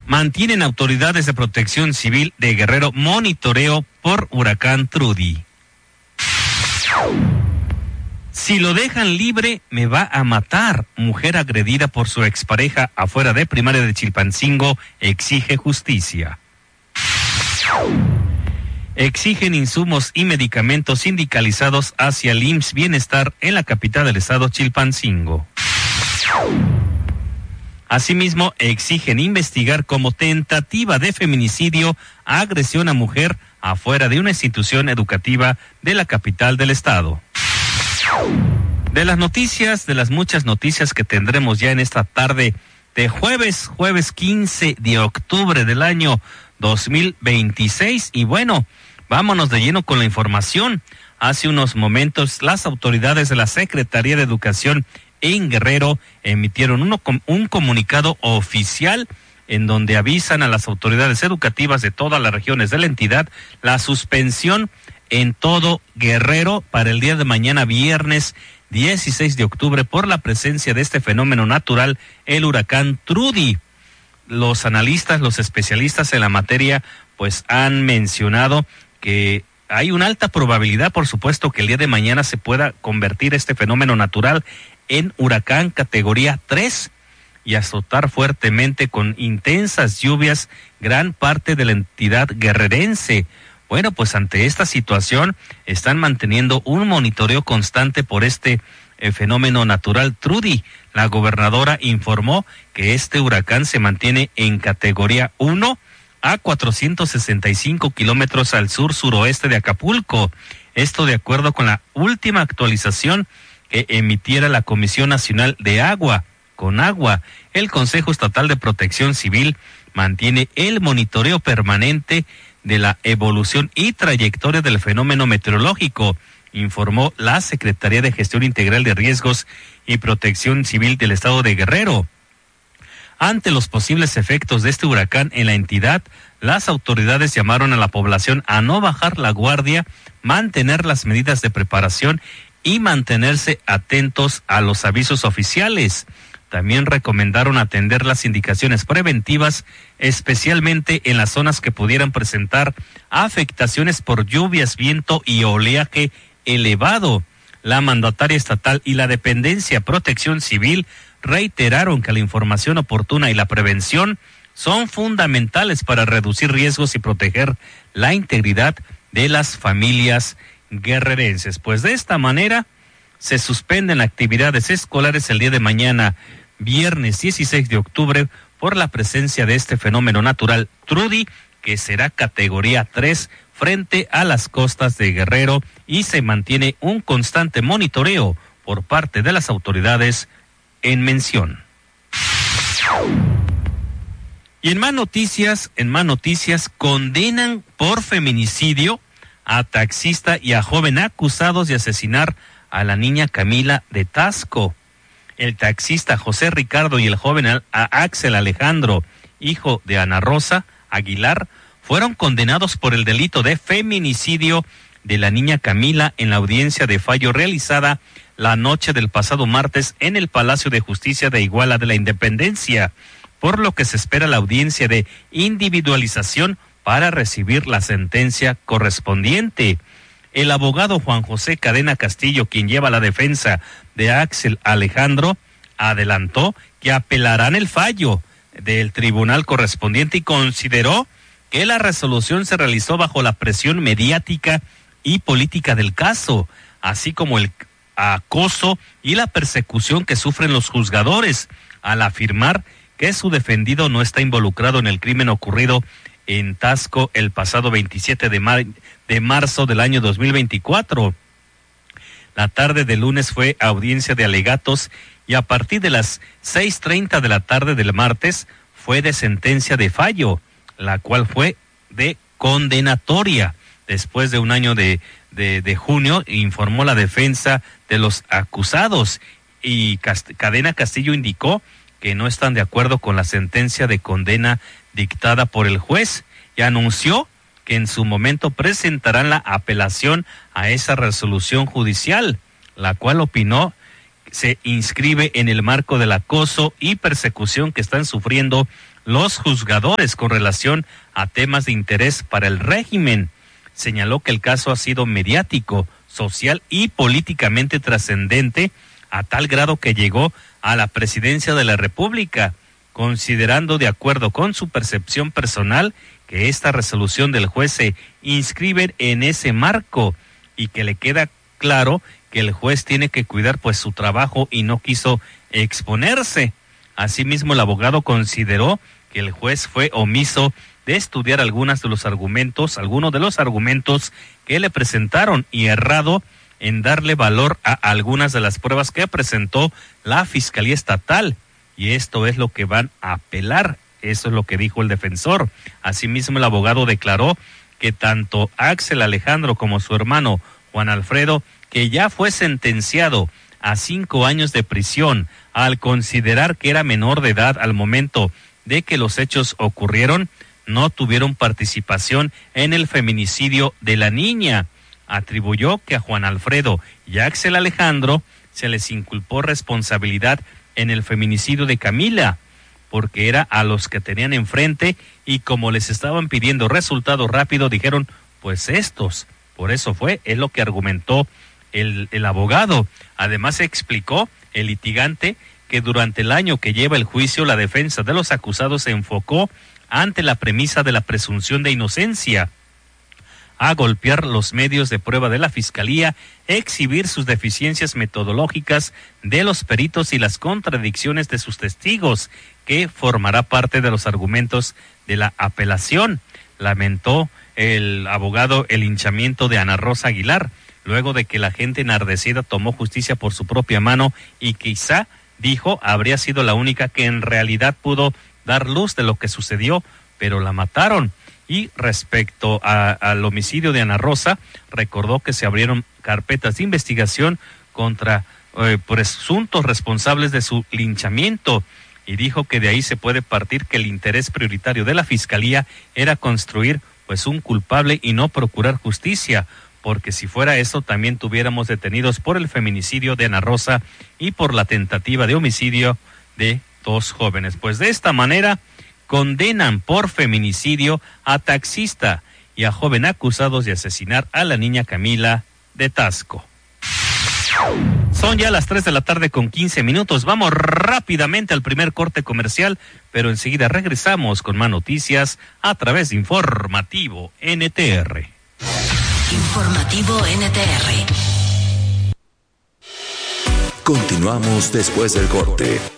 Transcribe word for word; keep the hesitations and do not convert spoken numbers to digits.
Mantienen autoridades de protección civil de Guerrero monitoreo por huracán Trudy. Si lo dejan libre, me va a matar. Mujer agredida por su expareja afuera de primaria de Chilpancingo exige justicia. Exigen insumos y medicamentos sindicalizados hacia el I M S S Bienestar en la capital del estado, Chilpancingo. Asimismo, exigen investigar como tentativa de feminicidio a agresión a mujer afuera de una institución educativa de la capital del estado. De las noticias, de las muchas noticias que tendremos ya en esta tarde de jueves, jueves quince de octubre del año dos mil veintiséis. Y bueno, vámonos de lleno con la información. Hace unos momentos, las autoridades de la Secretaría de Educación en Guerrero emitieron uno, un comunicado oficial en donde avisan a las autoridades educativas de todas las regiones de la entidad la suspensión en todo Guerrero para el día de mañana, viernes dieciséis de octubre, por la presencia de este fenómeno natural, el huracán Trudy. Los analistas, los especialistas en la materia, pues han mencionado que hay una alta probabilidad, por supuesto, que el día de mañana se pueda convertir este fenómeno natural en huracán categoría tres y azotar fuertemente con intensas lluvias gran parte de la entidad guerrerense. Bueno, pues ante esta situación están manteniendo un monitoreo constante por este eh, fenómeno natural Trudy. La gobernadora informó que este huracán se mantiene en categoría uno a cuatrocientos sesenta y cinco kilómetros al sur-suroeste de Acapulco. Esto de acuerdo con la última actualización que emitiera la Comisión Nacional de Agua, CONAGUA. El Consejo Estatal de Protección Civil mantiene el monitoreo permanente de la evolución y trayectoria del fenómeno meteorológico, informó la Secretaría de Gestión Integral de Riesgos y Protección Civil del Estado de Guerrero. Ante los posibles efectos de este huracán en la entidad, las autoridades llamaron a la población a no bajar la guardia, mantener las medidas de preparación y mantenerse atentos a los avisos oficiales. También recomendaron atender las indicaciones preventivas, especialmente en las zonas que pudieran presentar afectaciones por lluvias, viento y oleaje elevado. La mandataria estatal y la dependencia Protección Civil reiteraron que la información oportuna y la prevención son fundamentales para reducir riesgos y proteger la integridad de las familias guerrerenses. Pues de esta manera se suspenden actividades escolares el día de mañana, viernes dieciséis de octubre, por la presencia de este fenómeno natural Trudy, que será categoría tres frente a las costas de Guerrero, y se mantiene un constante monitoreo por parte de las autoridades en mención. Y en más noticias, en más noticias, condenan por feminicidio a taxista y a joven acusados de asesinar a la niña Camila de Tasco. El taxista José Ricardo y el joven a Axel Alejandro, hijo de Ana Rosa Aguilar, fueron condenados por el delito de feminicidio de la niña Camila en la audiencia de fallo realizada la noche del pasado martes en el Palacio de Justicia de Iguala de la Independencia, por lo que se espera la audiencia de individualización para recibir la sentencia correspondiente. El abogado Juan José Cadena Castillo, quien lleva la defensa de Axel Alejandro, adelantó que apelarán el fallo del tribunal correspondiente y consideró que la resolución se realizó bajo la presión mediática y política del caso, así como el acoso y la persecución que sufren los juzgadores, al afirmar que su defendido no está involucrado en el crimen ocurrido en Tasco el pasado veintisiete de, mar- de marzo del año dos mil veinticuatro. La tarde del lunes fue audiencia de alegatos y a partir de las seis treinta de la tarde del martes fue de sentencia de fallo, la cual fue de condenatoria. Después de un año de, de, de junio, informó la defensa de los acusados, y Cast- Cadena Castillo indicó que no están de acuerdo con la sentencia de condena dictada por el juez, y anunció que en su momento presentarán la apelación a esa resolución judicial, la cual opinó se inscribe en el marco del acoso y persecución que están sufriendo los juzgadores con relación a temas de interés para el régimen. Señaló que el caso ha sido mediático, social y políticamente trascendente a tal grado que llegó a la presidencia de la República, considerando de acuerdo con su percepción personal que esta resolución del juez se inscribe en ese marco y que le queda claro que el juez tiene que cuidar pues su trabajo y no quiso exponerse. Asimismo, el abogado consideró que el juez fue omiso de estudiar algunos de los argumentos, algunos de los argumentos que le presentaron y errado en darle valor a algunas de las pruebas que presentó la Fiscalía Estatal. Y esto es lo que van a apelar, eso es lo que dijo el defensor. Asimismo, el abogado declaró que tanto Axel Alejandro como su hermano Juan Alfredo, que ya fue sentenciado a cinco años de prisión al considerar que era menor de edad al momento de que los hechos ocurrieron, no tuvieron participación en el feminicidio de la niña. Atribuyó que a Juan Alfredo y a Axel Alejandro se les inculpó responsabilidad en el feminicidio de Camila, porque era a los que tenían enfrente y como les estaban pidiendo resultado rápido, dijeron, pues estos, por eso fue, es lo que argumentó el, el abogado. Además explicó el litigante que durante el año que lleva el juicio, la defensa de los acusados se enfocó ante la premisa de la presunción de inocencia, a golpear los medios de prueba de la Fiscalía, exhibir sus deficiencias metodológicas de los peritos y las contradicciones de sus testigos, que formará parte de los argumentos de la apelación. Lamentó el abogado el linchamiento de Ana Rosa Aguilar, luego de que la gente enardecida tomó justicia por su propia mano y quizá, dijo, habría sido la única que en realidad pudo dar luz de lo que sucedió, pero la mataron. Y respecto a, al homicidio de Ana Rosa, recordó que se abrieron carpetas de investigación contra eh, presuntos responsables de su linchamiento y dijo que de ahí se puede partir que el interés prioritario de la Fiscalía era construir pues un culpable y no procurar justicia, porque si fuera eso también tuviéramos detenidos por el feminicidio de Ana Rosa y por la tentativa de homicidio de dos jóvenes. Pues de esta manera condenan por feminicidio a taxista y a joven acusados de asesinar a la niña Camila de Tasco. Son ya las tres de la tarde con quince minutos. Vamos rápidamente al primer corte comercial, pero enseguida regresamos con más noticias a través de Informativo N T R. Informativo N T R. Continuamos después del corte.